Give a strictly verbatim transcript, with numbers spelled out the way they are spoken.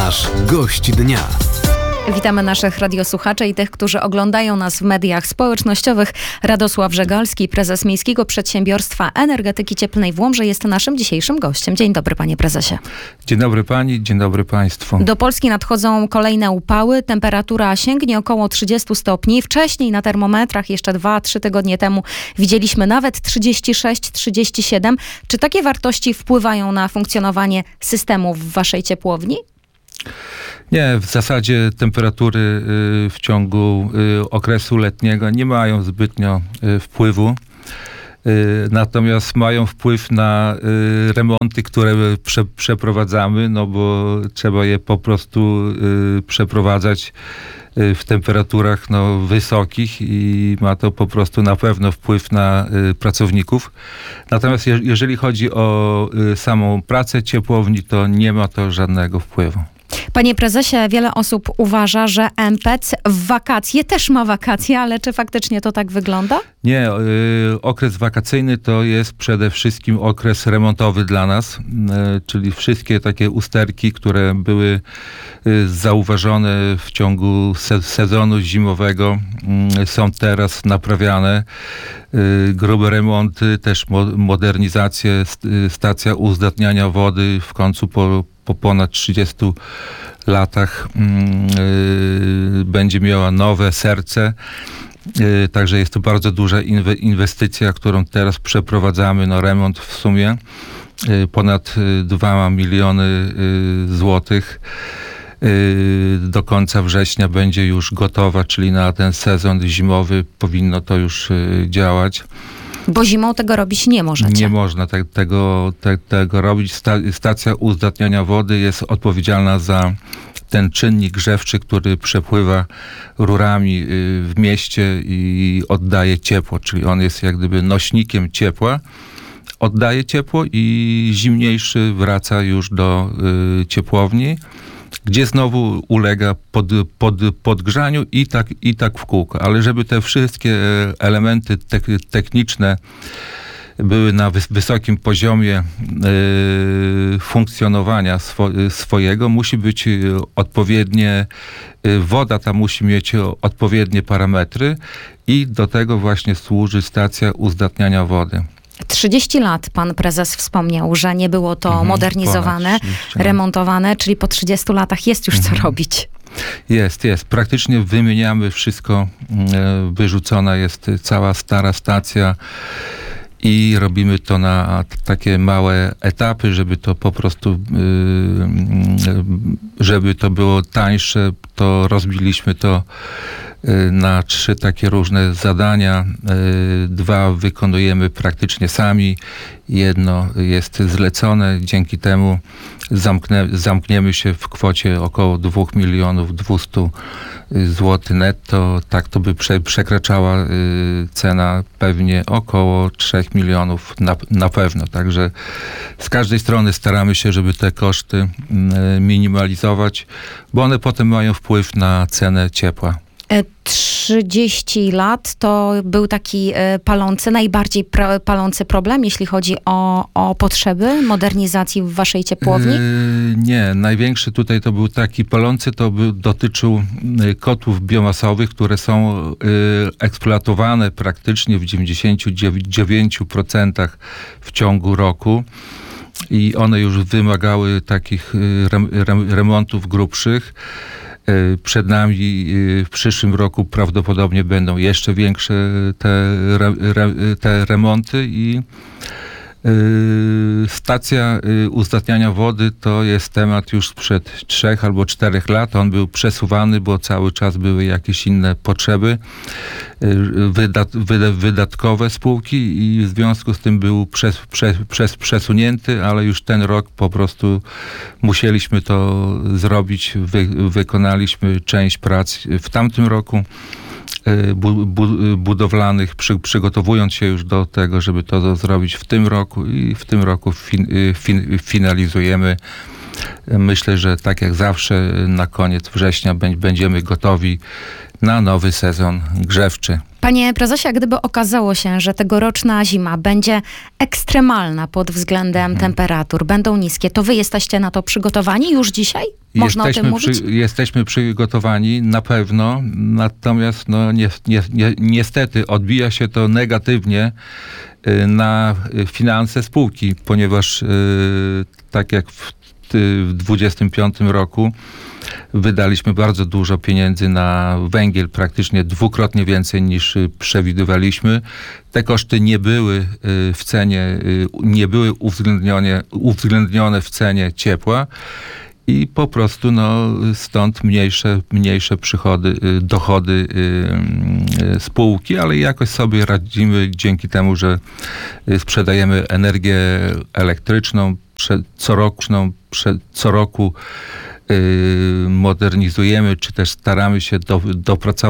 Nasz gość dnia. Witamy naszych radiosłuchaczy i tych, którzy oglądają nas w mediach społecznościowych. Radosław Żegalski, prezes Miejskiego Przedsiębiorstwa Energetyki Cieplnej w Łomży, jest naszym dzisiejszym gościem. Dzień dobry, panie prezesie. Dzień dobry pani, dzień dobry państwu. Do Polski nadchodzą kolejne upały. Temperatura sięgnie około trzydziestu stopni. Wcześniej na termometrach, jeszcze dwa, trzy tygodnie temu, widzieliśmy nawet trzydzieści sześć, trzydzieści siedem. Czy takie wartości wpływają na funkcjonowanie systemu w waszej ciepłowni? Nie, w zasadzie temperatury w ciągu okresu letniego nie mają zbytnio wpływu. Natomiast mają wpływ na remonty, które prze, przeprowadzamy, no bo trzeba je po prostu przeprowadzać w temperaturach no, wysokich i ma to po prostu na pewno wpływ na pracowników. Natomiast je, jeżeli chodzi o samą pracę ciepłowni, to nie ma to żadnego wpływu. Panie prezesie, wiele osób uważa, że M P C w wakacje też ma wakacje, ale czy faktycznie to tak wygląda? Nie, y, okres wakacyjny to jest przede wszystkim okres remontowy dla nas, y, czyli wszystkie takie usterki, które były y, zauważone w ciągu se- sezonu zimowego y, są teraz naprawiane. Y, grube remonty, też mo- modernizacje, st- stacja uzdatniania wody w końcu po po ponad trzydziestu latach yy, będzie miała nowe serce. Yy, także jest to bardzo duża inwe- inwestycja, którą teraz przeprowadzamy. No, remont w sumie yy, ponad dwa miliony yy, złotych. Yy, do końca września będzie już gotowa, czyli na ten sezon zimowy powinno to już yy, działać. Bo zimą tego robić nie możecie. Nie można te, tego, te, tego robić. Sta, stacja uzdatniania wody jest odpowiedzialna za ten czynnik grzewczy, który przepływa rurami w mieście i oddaje ciepło, czyli on jest jak gdyby nośnikiem ciepła, oddaje ciepło i zimniejszy wraca już do y, ciepłowni, gdzie znowu ulega pod, pod, podgrzaniu i tak, i tak w kółko. Ale żeby te wszystkie elementy te, techniczne były na wys, wysokim poziomie y, funkcjonowania swo, swojego, musi być odpowiednie, y, woda ta musi mieć odpowiednie parametry i do tego właśnie służy stacja uzdatniania wody. trzydzieści lat pan prezes wspomniał, że nie było to Mhm, modernizowane, remontowane, czyli po trzydziestu latach jest już mhm. co robić. Jest, jest. Praktycznie wymieniamy wszystko. Wyrzucona jest cała stara stacja i robimy to na takie małe etapy, żeby to po prostu, żeby to było tańsze, to rozbiliśmy to na trzy takie różne zadania. Dwa wykonujemy praktycznie sami. Jedno jest zlecone. Dzięki temu zamknę, zamkniemy się w kwocie około dwóch milionów dwieście złotych netto. Tak to by prze, przekraczała cena pewnie około trzech milionów na, na pewno. Także z każdej strony staramy się, żeby te koszty minimalizować, bo one potem mają wpływ na cenę ciepła. trzydzieści lat to był taki palący, najbardziej pra, palący problem, jeśli chodzi o, o potrzeby modernizacji w waszej ciepłowni? Yy, nie, największy tutaj to był taki palący, to był, dotyczył kotłów biomasowych, które są y, eksploatowane praktycznie w dziewięćdziesięciu dziewięciu procentach w ciągu roku. I one już wymagały takich rem, rem, remontów grubszych. Przed nami w przyszłym roku prawdopodobnie będą jeszcze większe te, re, te remonty i stacja uzdatniania wody to jest temat już sprzed trzech albo czterech lat. On był przesuwany, bo cały czas były jakieś inne potrzeby wydat, wydatkowe spółki i w związku z tym był przes, przes, przes, przesunięty, ale już ten rok po prostu musieliśmy to zrobić. Wy, wykonaliśmy część prac w tamtym roku Bu, bu, budowlanych, przy, przygotowując się już do tego, żeby to zrobić w tym roku i w tym roku fin, fin, finalizujemy. Myślę, że tak jak zawsze na koniec września będziemy gotowi na nowy sezon grzewczy. Panie prezesie, gdyby okazało się, że tegoroczna zima będzie ekstremalna pod względem mhm. temperatur, będą niskie, to wy jesteście na to przygotowani już dzisiaj? Można o tym Jesteśmy, mówić? przy, jesteśmy przygotowani na pewno, natomiast no, nie, nie, nie, niestety odbija się to negatywnie y, na finanse spółki, ponieważ y, tak jak w, ty, w dwudziestym piątym roku wydaliśmy bardzo dużo pieniędzy na węgiel, praktycznie dwukrotnie więcej niż y, przewidywaliśmy. Te koszty nie były y, w cenie, y, nie były uwzględnione, uwzględnione w cenie ciepła. I po prostu no, stąd mniejsze, mniejsze przychody, y, dochody y, y, spółki, ale jakoś sobie radzimy dzięki temu, że y, sprzedajemy energię elektryczną prze, coroczną, prze, co roku y, modernizujemy, czy też staramy się do, dopracować